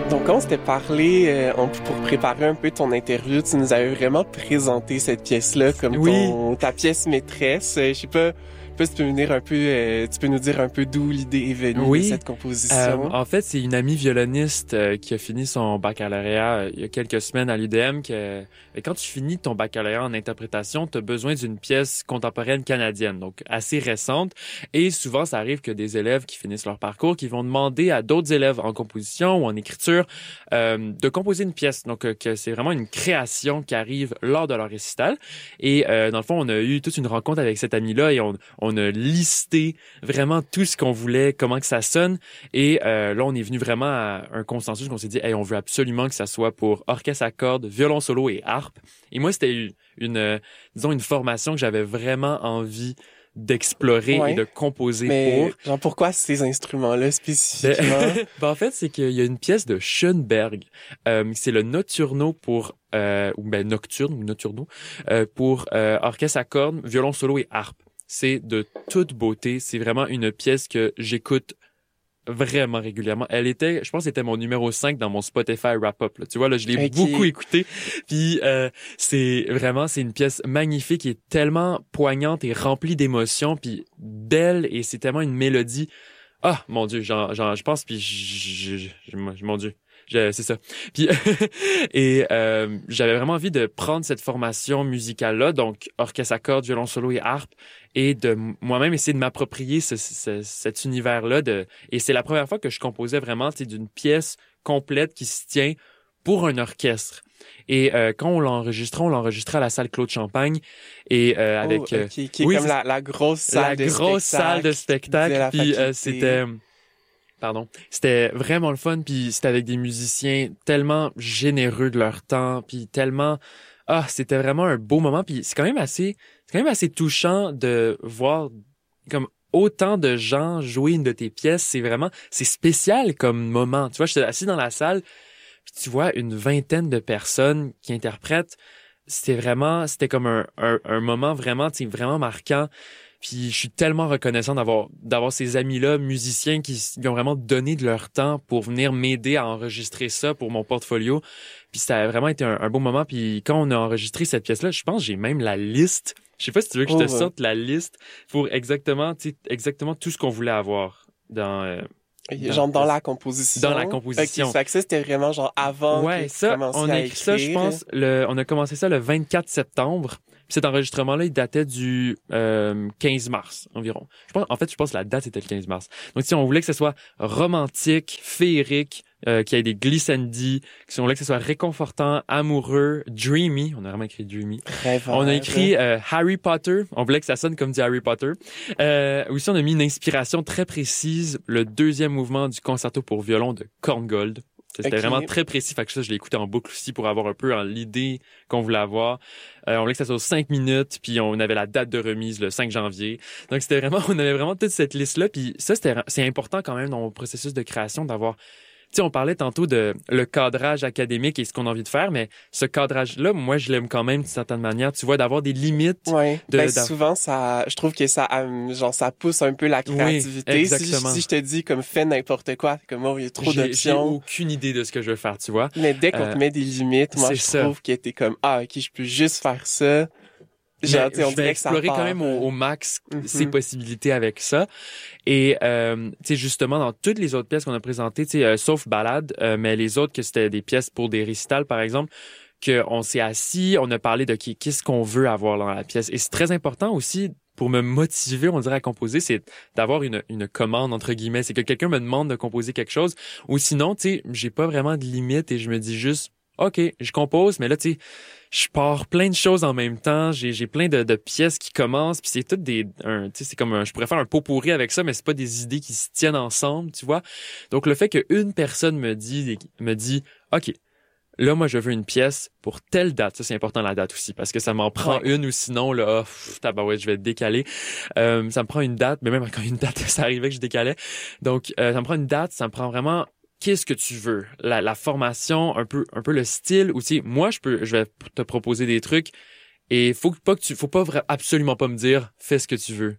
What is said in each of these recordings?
Donc, quand on s'était parlé pour préparer un peu ton interview, tu nous avais vraiment présenté cette pièce-là comme ta pièce maîtresse. Je sais pas si tu peux venir un peu, tu peux nous dire un peu d'où l'idée est venue de cette composition. En fait, c'est une amie violoniste qui a fini son baccalauréat il y a quelques semaines à l'UDM. Quand tu finis ton baccalauréat en interprétation, tu as besoin d'une pièce contemporaine canadienne, donc assez récente. Et souvent, ça arrive que des élèves qui finissent leur parcours, qui vont demander à d'autres élèves en composition ou en écriture de composer une pièce. Donc, que c'est vraiment une création qui arrive lors de leur récital. Et dans le fond, on a eu toute une rencontre avec cette amie-là et on a listé vraiment tout ce qu'on voulait, comment que ça sonne. Et là, on est venu vraiment à un consensus qu'on s'est dit, on veut absolument que ça soit pour orchestre à cordes, violon solo et harpe. Et moi, c'était une formation que j'avais vraiment envie d'explorer et de composer genre, pourquoi ces instruments-là spécifiquement? En fait, c'est qu'il y a une pièce de Schoenberg. C'est le Notturno pour Nocturne ou Notturno pour orchestre à cordes, violon solo et harpe. C'est de toute beauté. C'est vraiment une pièce que j'écoute vraiment régulièrement. Je pense que c'était mon numéro 5 dans mon Spotify Wrap-Up. Là. Tu vois, là, je l'ai beaucoup écouté. Puis, c'est une pièce magnifique qui est tellement poignante et remplie d'émotions, puis belle, et c'est tellement une mélodie. Ah, mon Dieu, je pense, puis mon Dieu. C'est ça. Puis et j'avais vraiment envie de prendre cette formation musicale là, donc orchestre à cordes, violon solo et harpe, et de moi-même essayer de m'approprier cet univers là et c'est la première fois que je composais vraiment d'une pièce complète qui se tient pour un orchestre. Et quand on l'enregistrait à la salle Claude Champagne et avec qui est comme la grosse salle de spectacle. Puis c'était vraiment le fun, puis c'était avec des musiciens tellement généreux de leur temps, puis tellement c'était vraiment un beau moment, puis c'est quand même assez touchant de voir comme autant de gens jouer une de tes pièces. C'est spécial comme moment. Tu vois, j'étais assis dans la salle, puis tu vois une vingtaine de personnes qui interprètent. C'était comme un moment vraiment marquant. Puis je suis tellement reconnaissant d'avoir ces amis-là, musiciens, qui ont vraiment donné de leur temps pour venir m'aider à enregistrer ça pour mon portfolio. Puis ça a vraiment été un beau moment. Puis quand on a enregistré cette pièce-là, je pense que j'ai même la liste. Je sais pas si tu veux que je te sorte la liste pour exactement tout ce qu'on voulait avoir dans la composition. Dans la composition. Okay, ça, c'était vraiment genre avant que tu commences à écrire. Ça, je pense, on a commencé ça le 24 septembre. Puis cet enregistrement-là, il datait du 15 mars environ. Je pense que la date c'était le 15 mars. Donc si on voulait que ce soit romantique, féerique, qu'il y ait des glissandi, si on voulait que ce soit réconfortant, amoureux, dreamy, on a vraiment écrit dreamy. Rêveur. On a écrit Harry Potter, on voulait que ça sonne comme du Harry Potter. Aussi, on a mis une inspiration très précise, le deuxième mouvement du concerto pour violon de Korngold. C'était vraiment très précis, fait que ça, je l'ai écouté en boucle aussi pour avoir un peu l'idée qu'on voulait avoir. On voulait que ça soit 5 minutes, puis on avait la date de remise le 5 janvier. Donc on avait vraiment toute cette liste-là, puis ça, c'est important quand même dans mon processus de création d'avoir... Tu sais, on parlait tantôt de le cadrage académique et ce qu'on a envie de faire, mais ce cadrage-là, moi, je l'aime quand même d'une certaine manière. Tu vois, d'avoir des limites. Ouais. Souvent, je trouve que ça pousse un peu la créativité. Oui, exactement. Si je te dis comme fais n'importe quoi, comme il y a trop d'options. J'ai aucune idée de ce que je veux faire, tu vois. Mais dès qu'on te met des limites, moi, je trouve que t'es comme ok, je peux juste faire ça. Genre, je vais explorer quand même au max ces possibilités avec ça. Et tu sais, justement, dans toutes les autres pièces qu'on a présentées, tu sais, sauf Ballade, mais les autres que c'était des pièces pour des récitals, par exemple, qu'on s'est assis, on a parlé de qu'est-ce qu'on veut avoir dans la pièce. Et c'est très important aussi pour me motiver, on dirait, à composer, c'est d'avoir une commande, entre guillemets. C'est que quelqu'un me demande de composer quelque chose. Ou sinon, tu sais, j'ai pas vraiment de limite et je me dis juste, OK, je compose, mais là, tu sais, je pars plein de choses en même temps. J'ai plein de pièces qui commencent, puis c'est toutes tu sais, c'est comme je pourrais faire un pot pourri avec ça, mais c'est pas des idées qui se tiennent ensemble, tu vois. Donc, le fait qu'une personne me dit, OK, là, moi, je veux une pièce pour telle date. Ça, c'est important, la date aussi, parce que ça m'en prend une, ou sinon, là, je vais décaler. Ça me prend une date, mais même quand une date, ça arrivait que je décalais. Donc, ça me prend une date, ça me prend vraiment... Qu'est-ce que tu veux? La formation, un peu le style, ou tu sais, moi, je vais te proposer des trucs et faut pas absolument pas me dire, fais ce que tu veux.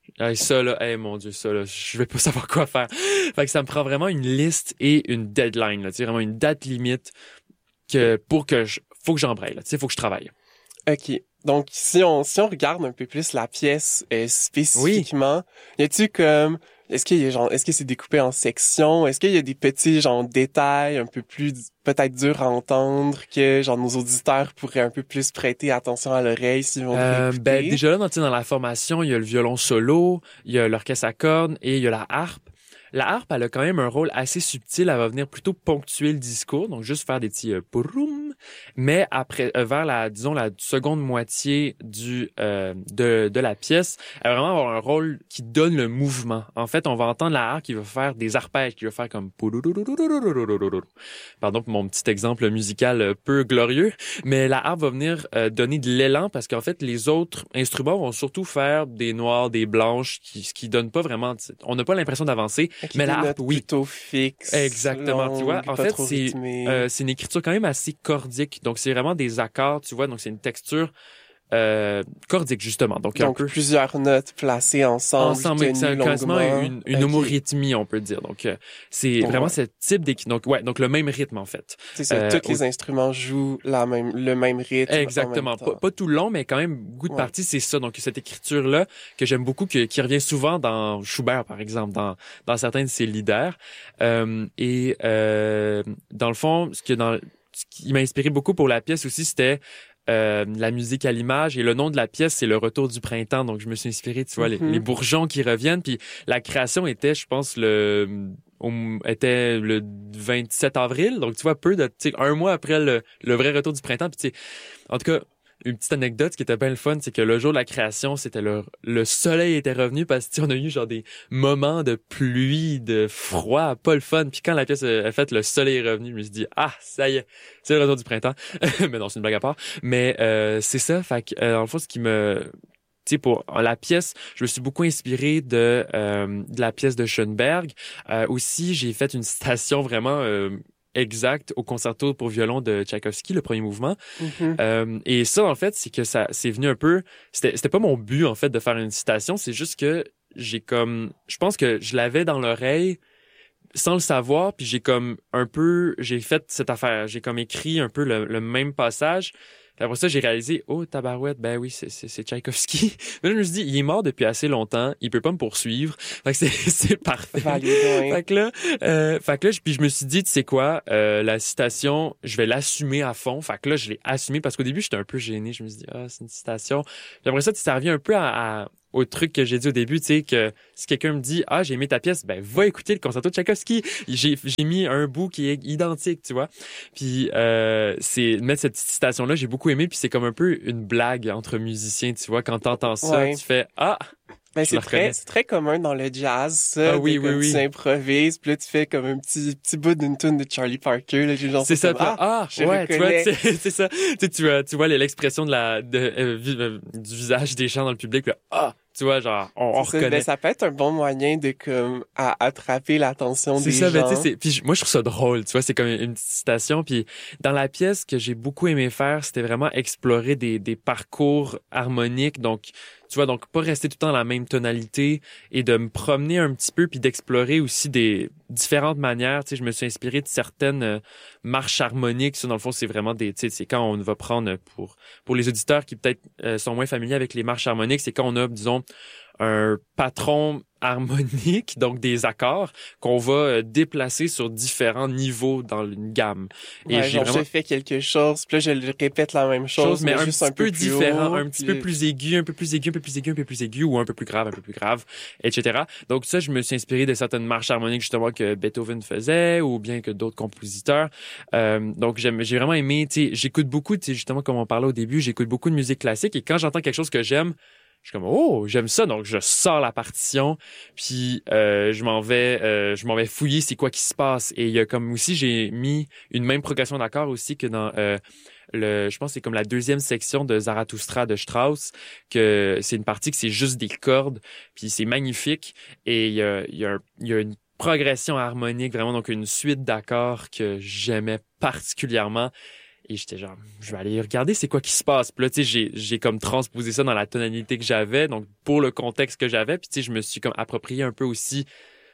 Ça, là, mon Dieu, ça, là, je vais pas savoir quoi faire. Fait que ça me prend vraiment une liste et une deadline, là, tu sais, vraiment une date limite faut que j'embraye, là, tu sais, faut que je travaille. OK. Donc, si on regarde un peu plus la pièce spécifiquement, y a-tu comme... Est-ce que c'est découpé en sections? Est-ce qu'il y a des petits, détails un peu plus, peut-être durs à entendre que, nos auditeurs pourraient un peu plus prêter attention à l'oreille s'ils vont écouter? Déjà là, dans la formation, il y a le violon solo, il y a l'orchestre à cordes et il y a la harpe. La harpe, elle a quand même un rôle assez subtil. Elle va venir plutôt ponctuer le discours, donc juste faire des petits pouroum. Mais après, vers la seconde moitié de la pièce, elle va vraiment avoir un rôle qui donne le mouvement. En fait, on va entendre la harpe qui va faire des arpèges, qui va faire comme pardon pour mon petit exemple musical peu glorieux, mais la harpe va venir donner de l'élan parce qu'en fait, les autres instruments vont surtout faire des noirs, des blanches, ce qui donne pas vraiment. On n'a pas l'impression d'avancer. Mais la harpe, oui. Plutôt fixe. Exactement. Longue, tu vois, en fait, c'est une écriture quand même assez cordique. Donc, c'est vraiment des accords, tu vois. Donc, c'est une texture cordique, justement. Donc un peu plusieurs notes placées ensemble c'est quasiment une homorythmie, on peut dire. Donc, c'est vraiment ce type d'équilibre. Donc le même rythme, en fait. C'est ça, tous les instruments jouent le même rythme. Exactement. Pas tout le long, mais quand même, beaucoup de parties, c'est ça. Donc, cette écriture-là, que j'aime beaucoup, qui revient souvent dans Schubert, par exemple, dans certains de ses leaders. Dans le fond, ce qui m'a inspiré beaucoup pour la pièce aussi, c'était la musique à l'image, et le nom de la pièce, c'est Le Retour du printemps. Donc, je me suis inspiré, tu vois, les bourgeons qui reviennent. Puis la création était, je pense, était le 27 avril. Donc, tu vois, un mois après le vrai Retour du printemps. Puis, tu sais, en tout cas, une petite anecdote qui était bien le fun, c'est que le jour de la création, c'était le soleil était revenu parce que on a eu des moments de pluie, de froid, pas le fun. Puis quand la pièce a fait, le soleil est revenu, je me suis dit ça y est, c'est le retour du printemps. Mais non, c'est une blague à part. Mais c'est ça, fait que dans le fond, ce qui me pour la pièce, je me suis beaucoup inspiré de la pièce de Schoenberg. Aussi, j'ai fait une citation vraiment exact au concerto pour violon de Tchaïkovski, le premier mouvement. Et ça, en fait, c'est que c'est venu un peu... C'était pas mon but, en fait, de faire une citation. C'est juste que je pense que je l'avais dans l'oreille sans le savoir, puis j'ai fait cette affaire. J'ai comme écrit un peu le même passage. Puis après ça, j'ai réalisé, tabarouette, ben oui, c'est Tchaïkovski. Mais là, je me suis dit, il est mort depuis assez longtemps, il peut pas me poursuivre. Fait que c'est parfait. Fait que là, puis je me suis dit, tu sais quoi, la citation, je vais l'assumer à fond. Fait que là, je l'ai assumé parce qu'au début, j'étais un peu gêné. Je me suis dit, c'est une citation. Puis après ça, ça revient un peu au truc que j'ai dit au début, tu sais, que si quelqu'un me dit, j'ai aimé ta pièce, ben, va écouter le concerto de Tchaïkovski. J'ai mis un bout qui est identique, tu vois. Puis, c'est mettre cette petite citation-là, j'ai beaucoup aimé, puis c'est comme un peu une blague entre musiciens, tu vois. Quand t'entends ça, tu fais, ben, c'est très commun dans le jazz, ça. Oui. Tu improvises, puis là, tu fais comme un petit bout d'une tune de Charlie Parker, là, c'est ça, je reconnais. Tu vois, c'est ça. Tu vois l'expression du visage des gens dans le public, là, tu vois, genre, on reconnaît. Ben, ça peut être un bon moyen de, à attraper l'attention des gens. C'est ça, ben, puis moi, je trouve ça drôle, tu vois, c'est comme une petite citation, puis dans la pièce, ce que j'ai beaucoup aimé faire, c'était vraiment explorer des parcours harmoniques, donc, tu vois, donc pas rester tout le temps dans la même tonalité et de me promener un petit peu puis d'explorer aussi des différentes manières. Tu sais, je me suis inspiré de certaines marches harmoniques. Ça, dans le fond, c'est vraiment tu sais, c'est quand on va prendre pour les auditeurs qui peut-être sont moins familiers avec les marches harmoniques, c'est quand on a, disons, un patron harmonique, donc des accords qu'on va déplacer sur différents niveaux dans une gamme. Et j'ai fait quelque chose, puis là je le répète la même chose, mais juste un peu différent, haut, un petit peu plus aigu, un peu plus aigu, un peu plus aigu, un peu plus aigu, ou un peu plus grave, etc. Donc ça, je me suis inspiré de certaines marches harmoniques justement que Beethoven faisait, ou bien que d'autres compositeurs. Donc j'ai vraiment aimé, tu sais, j'écoute beaucoup, tu sais, justement comme on parlait au début, j'écoute beaucoup de musique classique, et quand j'entends quelque chose que j'aime, je suis comme j'aime ça, donc je sors la partition, puis je m'en vais fouiller c'est quoi qui se passe. Et il y a comme aussi, j'ai mis une même progression d'accords aussi que dans je pense que c'est comme la deuxième section de Zarathustra de Strauss, que c'est une partie que c'est juste des cordes, puis c'est magnifique, et il y a une progression harmonique vraiment, donc une suite d'accords que j'aimais particulièrement. Et j'étais genre, je vais aller regarder c'est quoi qui se passe. Puis là, tu sais, j'ai comme transposé ça dans la tonalité que j'avais, donc pour le contexte que j'avais. Puis tu sais, je me suis comme approprié un peu aussi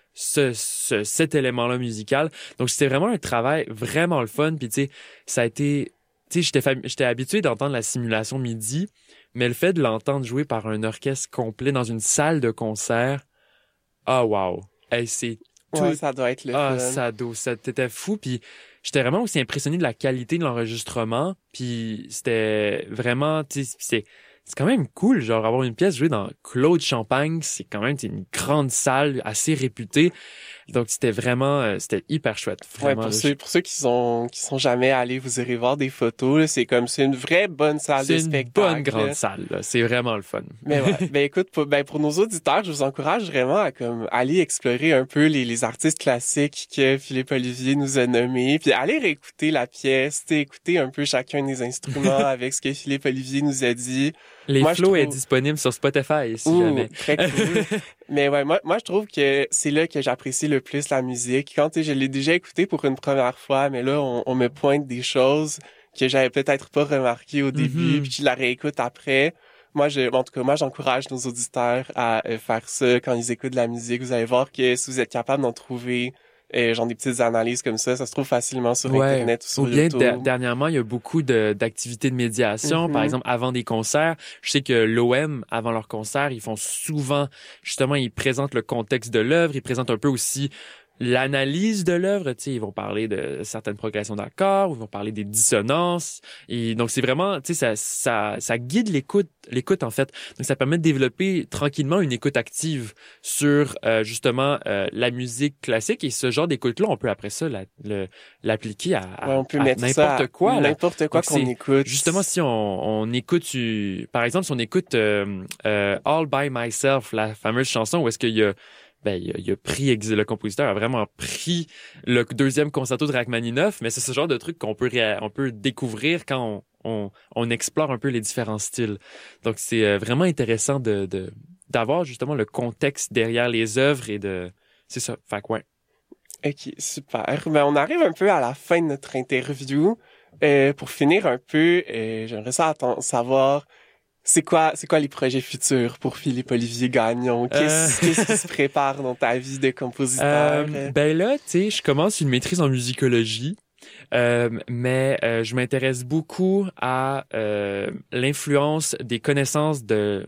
cet élément-là musical. Donc c'était vraiment un travail vraiment le fun. Puis tu sais, ça a été, tu sais, j'étais habitué d'entendre la simulation MIDI, mais le fait de l'entendre jouer par un orchestre complet dans une salle de concert, ah wow, hey, c'est tout. Ouais, ça doit être le fun. Ça t'était fou. Puis j'étais vraiment aussi impressionné de la qualité de l'enregistrement. Puis c'était vraiment, tu sais, c'est quand même cool, genre avoir une pièce jouée dans Claude Champagne, c'est quand même une grande salle assez réputée. Donc c'était vraiment c'était hyper chouette. Vraiment, ouais, pour ceux qui sont jamais allés, vous irez voir des photos, là, c'est une vraie bonne salle de spectacle. C'est une bonne grande salle, là. C'est vraiment le fun. Mais ouais, ben écoute, pour nos auditeurs, je vous encourage vraiment à comme aller explorer un peu les artistes classiques que Philippe Olivier nous a nommés, puis aller réécouter la pièce, écouter un peu chacun des instruments avec ce que Philippe Olivier nous a dit. Les flows est disponible sur Spotify, si jamais. Très cool. Mais ouais, moi, je trouve que c'est là que j'apprécie le plus la musique. Quand, je l'ai déjà écouté pour une première fois, mais là, on me pointe des choses que j'avais peut-être pas remarquées au début, puis je la réécoute après. En tout cas, moi, j'encourage nos auditeurs à faire ça quand ils écoutent de la musique. Vous allez voir que si vous êtes capable d'en trouver genre des petites analyses comme ça se trouve facilement sur Internet ou sur YouTube. Dernièrement, il y a beaucoup d'activités de médiation. Par exemple, avant des concerts, je sais que l'OM, avant leur concert, ils font souvent, justement, ils présentent le contexte de l'œuvre, ils présentent un peu aussi l'analyse de l'œuvre, tu sais, ils vont parler de certaines progressions d'accords, ils vont parler des dissonances, et donc c'est vraiment, tu sais, ça guide l'écoute en fait. Donc ça permet de développer tranquillement une écoute active sur justement la musique classique, et ce genre d'écoute-là, on peut après ça l'appliquer à n'importe quoi. N'importe quoi qu'on écoute. Justement, si on écoute, par exemple, si on écoute All by Myself, la fameuse chanson où est-ce qu'il y a le compositeur a vraiment pris le deuxième concerto de Rachmaninoff, mais c'est ce genre de truc qu'on peut découvrir quand on explore un peu les différents styles. Donc c'est vraiment intéressant d'avoir justement le contexte derrière les œuvres c'est ça. Fait que ouais. Ok, super. Ben on arrive un peu à la fin de notre interview. Pour finir un peu, j'aimerais savoir. C'est quoi les projets futurs pour Philippe Olivier Gagnon? Qu'est-ce qui se prépare dans ta vie de compositeur? Ben là, tu sais, je commence une maîtrise en musicologie. Mais je m'intéresse beaucoup à l'influence des connaissances de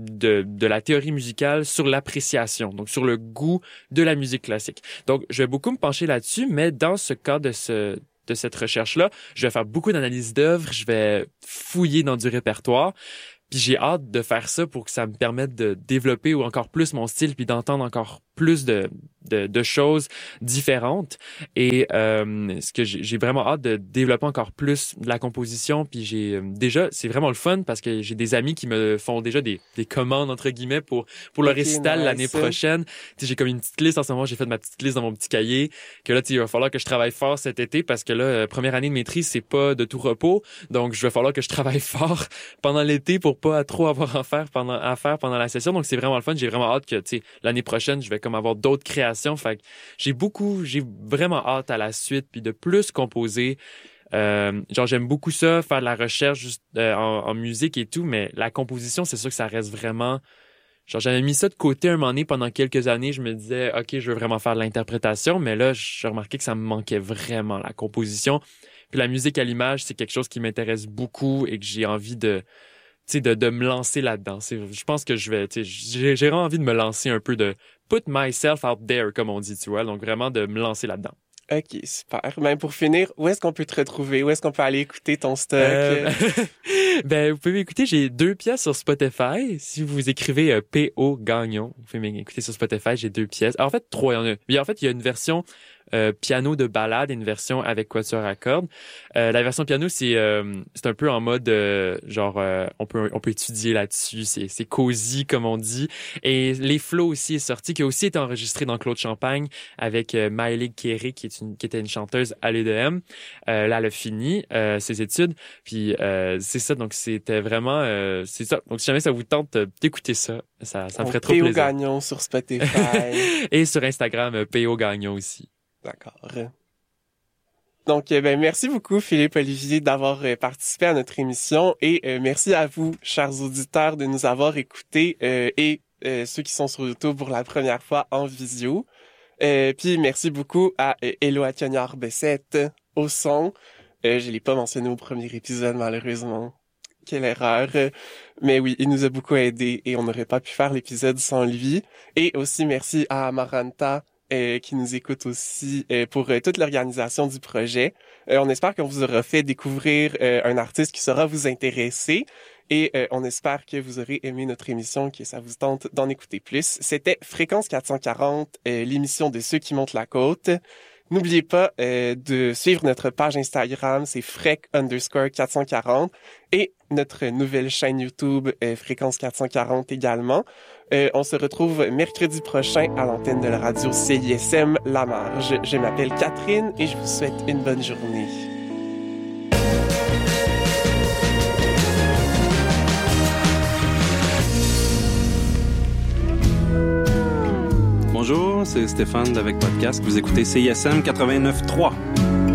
la théorie musicale sur l'appréciation, donc sur le goût de la musique classique. Donc, je vais beaucoup me pencher là-dessus, mais dans ce cas de cette recherche-là, je vais faire beaucoup d'analyses d'œuvres, je vais fouiller dans du répertoire. Puis j'ai hâte de faire ça pour que ça me permette de développer encore plus mon style, puis d'entendre encore plus de choses différentes. Et ce que j'ai vraiment hâte de développer encore plus de la composition. Puis déjà, c'est vraiment le fun parce que j'ai des amis qui me font déjà des commandes entre guillemets pour le récital l'année prochaine. Tu sais, j'ai comme une petite liste en ce moment. J'ai fait ma petite liste dans mon petit cahier. Que là, tu sais, il va falloir que je travaille fort cet été parce que là, première année de maîtrise, c'est pas de tout repos. Donc, je vais falloir que je travaille fort pendant l'été pour pas trop avoir à faire pendant la session. Donc, c'est vraiment le fun. J'ai vraiment hâte que, tu sais, l'année prochaine, je vais comme avoir d'autres créations. Fait que j'ai vraiment hâte à la suite puis de plus composer. Genre, j'aime beaucoup ça, faire de la recherche juste en musique et tout, mais la composition, c'est sûr que ça reste vraiment... Genre, j'avais mis ça de côté un moment donné pendant quelques années. Je me disais, OK, je veux vraiment faire de l'interprétation, mais là, j'ai remarqué que ça me manquait vraiment, la composition. Puis la musique à l'image, c'est quelque chose qui m'intéresse beaucoup et que j'ai envie de me lancer là-dedans. Je pense que j'ai vraiment envie de me lancer un peu, de put myself out there, comme on dit, tu vois. Donc, vraiment de me lancer là-dedans. OK, super. Ben, pour finir, où est-ce qu'on peut te retrouver? Où est-ce qu'on peut aller écouter ton stock? Ben, vous pouvez m'écouter. J'ai 2 pièces sur Spotify. Si vous écrivez P.O. Gagnon, vous pouvez m'écouter sur Spotify. J'ai 2 pièces. Alors, en fait, 3. En fait, il y a une version piano de ballade et une version avec quatuor à cordes. La version piano, c'est un peu en mode on peut étudier là-dessus, c'est cosy comme on dit. Et Les Flots aussi est sorti, qui a aussi été enregistré dans Claude Champagne avec Maëlys Kéré, qui était une chanteuse à l'EDM. Là, elle a fini ses études, puis c'est ça. Donc c'était vraiment c'est ça. Donc si jamais ça vous tente d'écouter ça me ferait trop plaisir. P.O. Gagnon sur Spotify et sur Instagram P.O. Gagnon aussi. D'accord. Donc, merci beaucoup, Philippe Olivier, d'avoir participé à notre émission et merci à vous, chers auditeurs, de nous avoir écoutés et ceux qui sont sur YouTube pour la première fois en visio. Puis merci beaucoup à Éloi Cognard-Bessette au son. Je l'ai pas mentionné au premier épisode, malheureusement. Quelle erreur. Mais oui, il nous a beaucoup aidé et on n'aurait pas pu faire l'épisode sans lui. Et aussi merci à Amaranta qui nous écoute aussi pour toute l'organisation du projet. On espère qu'on vous aura fait découvrir un artiste qui saura vous intéresser et on espère que vous aurez aimé notre émission, que ça vous tente d'en écouter plus. C'était Fréquence 440, l'émission de ceux qui montent la côte. N'oubliez pas de suivre notre page Instagram, c'est frec_440 et notre nouvelle chaîne YouTube Fréquence 440 également. On se retrouve mercredi prochain à l'antenne de la radio CISM La Marge. Je m'appelle Catherine et je vous souhaite une bonne journée. Bonjour, c'est Stéphane d'Avec Podcast. Vous écoutez CISM 89.3.